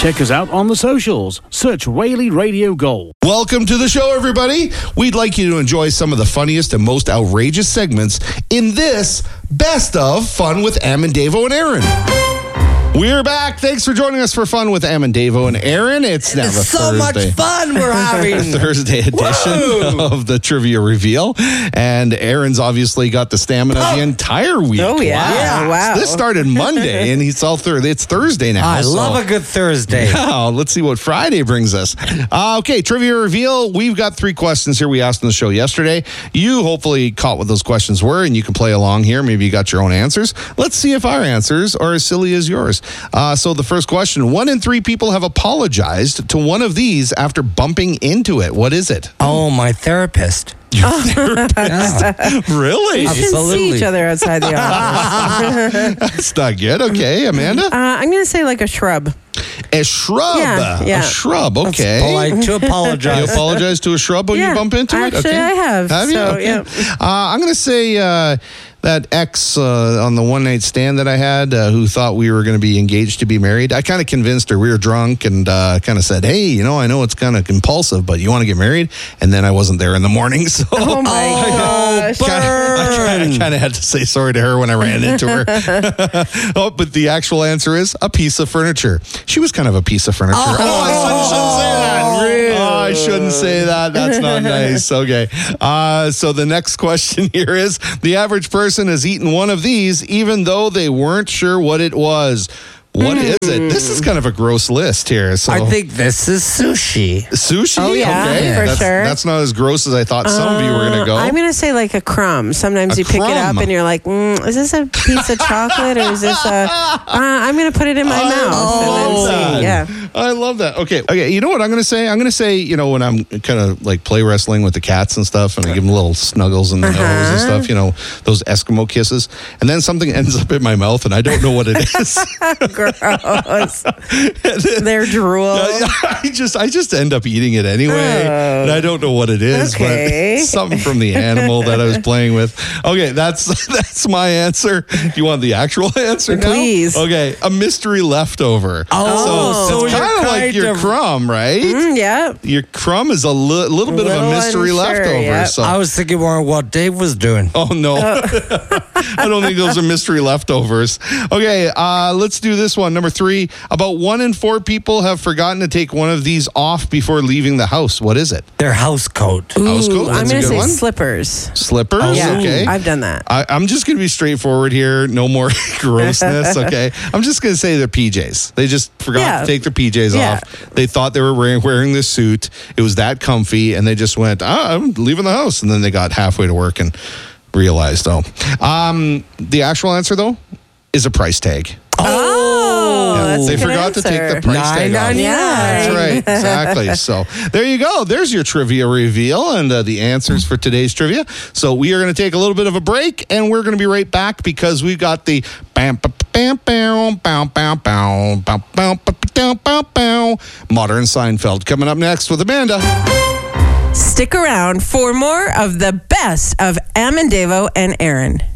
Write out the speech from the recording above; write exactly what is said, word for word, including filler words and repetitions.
Check us out on the socials. Search Whaley Radio Gold. Welcome to the show, everybody. We'd like you to enjoy some of the funniest and most outrageous segments in this Best of Fun with Am and Davo and Aaron. We're back. Thanks for joining us for Fun with Am and Davo and Aaron. It's now It's the so Thursday. much fun we're having. Thursday edition Whoa. of the Trivia Reveal. And Aaron's obviously got the stamina Oh. the entire week. Oh, yeah. Yeah. Wow. This started Monday, and it's all Thursday. It's Thursday now. I so- love a good Thursday. Now, let's see what Friday brings us. Uh, okay, Trivia Reveal. We've got three questions here we asked on the show yesterday. You hopefully caught what those questions were, and you can play along here. Maybe you got your own answers. Let's see if our answers are as silly as yours. Uh, so the first question, one in three people have apologized to one of these after bumping into it. What is it? Oh, my therapist. Your therapist? Really? You shouldn't see Absolutely. each other outside the office. That's not good. Okay, Amanda? Uh, I'm going to say like a shrub. A shrub. Yeah, yeah. A shrub, okay. Polite to You apologize. apologize to a shrub when Yeah, you bump into it? actually, Okay. I have, Have you? so, Okay. yeah. Uh, I'm going to say uh, that ex uh, on the one night stand that I had uh, who thought we were going to be engaged to be married. I kind of convinced her. We were drunk and uh, kind of said, hey, you know, I know it's kind of impulsive, but you want to get married? And then I wasn't there in the morning. So Oh, my gosh. I kind of had to say sorry to her when I ran into her. Oh, but the actual answer is a piece of furniture. She was kind of a piece of furniture. Oh, I shouldn't, shouldn't say that. Really? Oh, I shouldn't say that. That's not nice. Okay. Uh, so the next question here is, the average person has eaten one of these even though they weren't sure what it was. What is it? This is kind of a gross list here. So I think this is sushi. sushi. Oh, yeah, okay. for that's, sure. That's not as gross as I thought some of you were going to go. I'm going to say like a crumb. Sometimes A you pick it crumb. up and you're like, mm, is this a piece of chocolate or is this a... Uh, I'm going to put it in my I mouth love and then that. see. Yeah. I love that. Okay. Okay. You know what I'm going to say? I'm going to say, you know, when I'm kind of like play wrestling with the cats and stuff, and I give them little snuggles in the nose and stuff, you know, those Eskimo kisses, and then something ends up in my mouth and I don't know what it is. Gross. Their drool. I just, I just end up eating it anyway, and I don't know what it is, Okay. but something from the animal that I was playing with. Okay, that's that's my answer. Do you want the actual answer now? Please. Okay, a mystery leftover. Oh, so so it's you're kind of like kind your of- crum, right? Mm, yeah. Your crumb is a li- little bit of a Little mystery unsure, leftover. yep. So. I was thinking more of what Dave was doing. Oh, no. I don't think those are mystery leftovers. Okay, uh, let's do this one. Number three. About one in four people have forgotten to take one of these off before leaving the house. What is it? Their house coat. House coat? Ooh, I'm That's a going to good say one. slippers. Slippers? Yeah. Okay. I've done that. I, I'm just going to be straightforward here. No more grossness, okay? I'm just going to say they're P Js. They just forgot Yeah. to take their P Js Yeah. off. They thought they were wearing, wearing this suit. It was that comfy, and they just went, ah, I'm leaving the house. And then they got halfway to work and realized, oh. Um, the actual answer, though, is a price tag. Oh, Yeah, that's they a good forgot to take the answer. price tag off. nine ninety-nine. That's right, exactly. So there you go. There's your trivia reveal and uh, the answers for today's trivia. So we are going to take a little bit of a break, and we're going to be right back because we've got the bam bam bam bam bam bam bam bam bam bam bam bam Modern Seinfeld coming up next with Amanda. Stick around for more of the best of Am and Davo and Aaron.